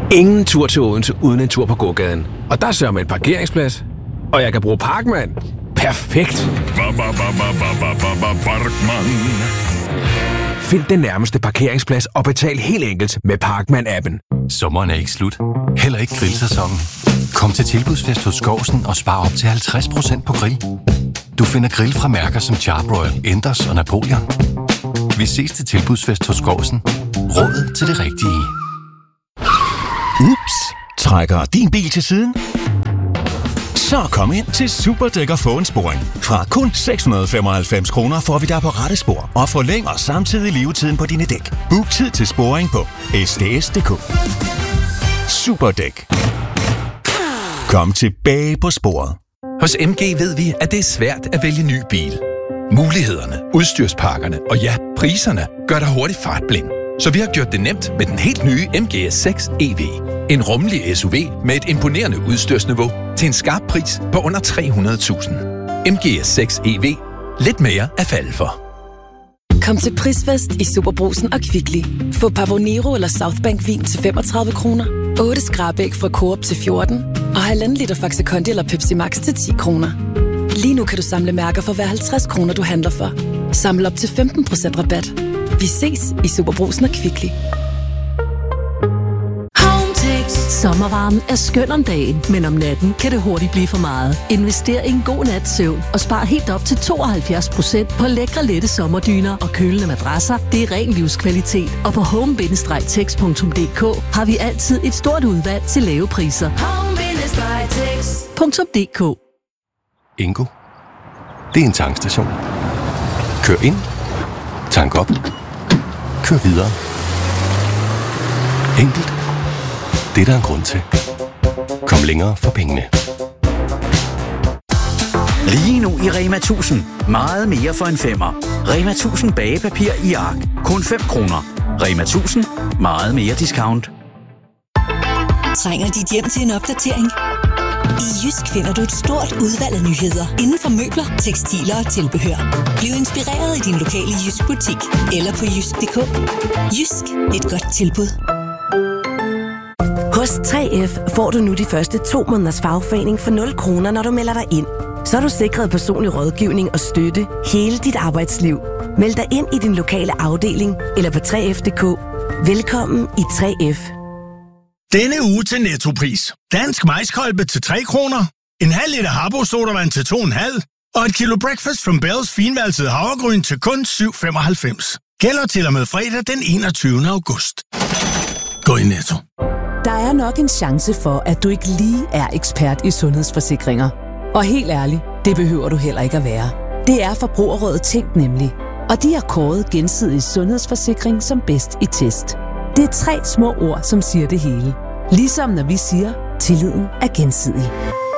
Ingen tur til Odense uden en tur på gågaden. Og der sørger med et parkeringsplads. Og jeg kan bruge Parkman. Perfekt. Find den nærmeste parkeringsplads og betal helt enkelt med Parkman-appen. Sommeren er ikke slut. Heller ikke grillsæsonen. Kom til Tilbudsfest hos Skovsen og spar op til 50% på grill. Du finder grill fra mærker som Charbroil, Enders og Napoleon. Vi ses til Tilbudsfest hos Skovsen. Rådet til det rigtige. Ups, trækker din bil til siden? Så kom ind til Superdæk og få en sporing. Fra kun 695 kroner får vi dig på rette spor og forlænger samtidig levetiden på dine dæk. Book tid til sporing på sds.dk. Superdæk. Kom tilbage på sporet. Hos MG ved vi, at det er svært at vælge ny bil. Mulighederne, udstyrspakkerne og ja, priserne gør dig hurtigt fartblind. Så vi har gjort det nemt med den helt nye MG6 EV. En rummelig SUV med et imponerende udstyrsniveau til en skarp pris på under 300.000. MG6 EV. Lidt mere at falde for. Kom til Prisfest i Superbrugsen og Kvickly. Få Pavonero eller Southbank vin til 35 kroner. 8 skrabæg fra Coop til 14. Og 1,5 liter Faxe Kondi eller Pepsi Max til 10 kroner. Lige nu kan du samle mærker for hver 50 kroner, du handler for. Samle op til 15% rabat. Vi ses i Superbrugsen og Kvickly. Sommervarmen er skøn om dagen, men om natten kan det hurtigt blive for meget. Invester i en god nats søvn og spar helt op til 72% på lækre lette sommerdyner og kølende madrasser. Det er ren livskvalitet, og på home-tex.dk har vi altid et stort udvalg til lave priser. Home-tex.dk. Ingo. Det er en tankstation. Kør ind. Tank op. Kør videre. Enkelt. Det er der en grund til. Kom længere for pengene. Lige nu i Rema 1000. Meget mere for en femmer. Rema 1000 bagepapir i ark. Kun 5 kroner. Rema 1000. Meget mere discount. Trænger dit hjem til en opdatering? I Jysk finder du et stort udvalg af nyheder inden for møbler, tekstiler og tilbehør. Bliv inspireret i din lokale Jysk butik eller på jysk.dk. Jysk, et godt tilbud. Hos 3F får du nu de første 2 måneders fagforening for 0 kroner, når du melder dig ind. Så er du sikret personlig rådgivning og støtte hele dit arbejdsliv. Meld dig ind i din lokale afdeling eller på 3F.dk. Velkommen i 3F. Denne uge til Nettopris. Dansk maiskolbe til 3 kroner. En halv liter Harbo sodavand til 2,5. Og et kilo Breakfast from Bells finvalset havregryn til kun 7,95. Gælder til og med fredag den 21. august. Gå i Netto. Der er nok en chance for, at du ikke lige er ekspert i sundhedsforsikringer. Og helt ærligt, det behøver du heller ikke at være. Det er Forbrugerrådet Tænk nemlig. Og de har kåret Gensidig Sundhedsforsikring som bedst i test. Det er 3 små ord, som siger det hele. Ligesom når vi siger, tilliden er gensidig.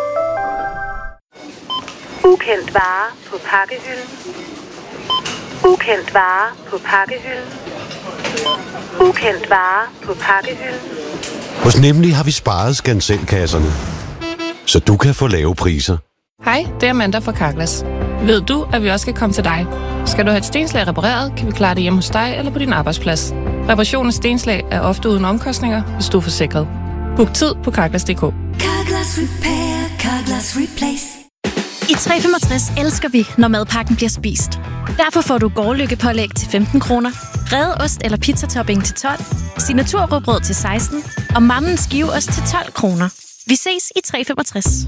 Ukendt vare på pakkehylden. Ukendt vare på pakkehylden. Ukendt vare på pakkehylden. Hos Nemlig har vi sparet skanselkasserne, så du kan få lave priser. Hej, det er Amanda fra Carglass. Ved du, at vi også skal komme til dig? Skal du have et stenslag repareret, kan vi klare det hjemme hos dig eller på din arbejdsplads. Reparation af stenslag er ofte uden omkostninger, hvis du er forsikret. Book tid på Carglass.dk. Carglass Repair, Carglass Replace. I 365 elsker vi, når madpakken bliver spist. Derfor får du gårdløkkepålæg til 15 kroner, revet ost eller pizzatopping til 12, signaturrugbrød til 16 og mammens skiveost til 12 kroner. Vi ses i 365.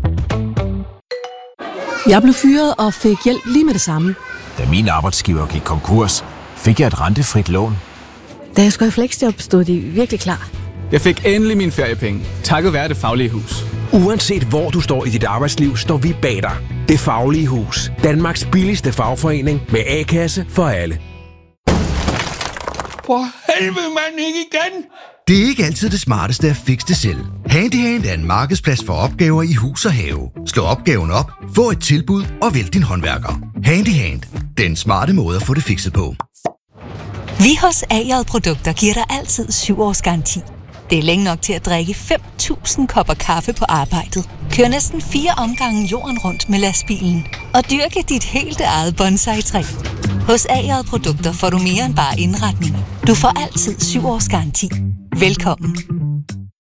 Jeg blev fyret og fik hjælp lige med det samme. Da min arbejdsgiver gik konkurs, fik jeg et rentefrit lån. Da jeg skulle have fleksjob, stod de virkelig klar. Jeg fik endelig mine feriepenge, takket være Det Faglige Hus. Uanset hvor du står i dit arbejdsliv, står vi bag dig. Det Faglige Hus. Danmarks billigste fagforening med A-kasse for alle. For helvede, mand, ikke igen! Det er ikke altid det smarteste at fikse det selv. Handyhand er en markedsplads for opgaver i hus og have. Slå opgaven op, få et tilbud og vælg din håndværker. Handyhand. Den smarte måde at få det fikset på. Vi hos AJ Produkter giver dig altid 7 års garanti. Det er længe nok til at drikke 5.000 kopper kaffe på arbejdet. Kør næsten 4 omgange jorden rundt med lastbilen. Og dyrke dit helt eget bonsai-træ. Hos AJ Produkter får du mere end bare indretning. Du får altid 7 års garanti. Velkommen.